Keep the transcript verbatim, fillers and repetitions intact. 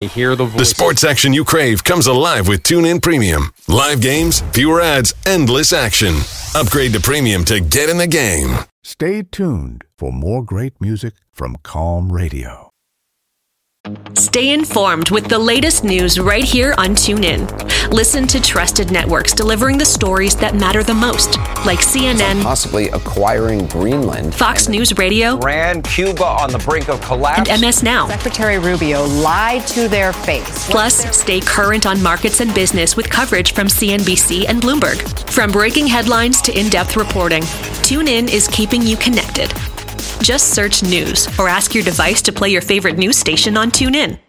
You hear the voice. The sports action you crave comes alive with TuneIn Premium. Live games, fewer ads, endless action. Upgrade to Premium to get in the game. Stay tuned for more great music from Calm Radio. Stay informed with the latest news right here on TuneIn. Listen to trusted networks delivering the stories that matter the most, like C N N, possibly acquiring Greenland, Fox News Radio, Iran, Cuba on the brink of collapse, and M S Now. Secretary Rubio lied to their face. Plus, stay current on markets and business with coverage from C N B C and Bloomberg. From breaking headlines to in-depth reporting, TuneIn is keeping you connected. Just search news or ask your device to play your favorite news station on TuneIn.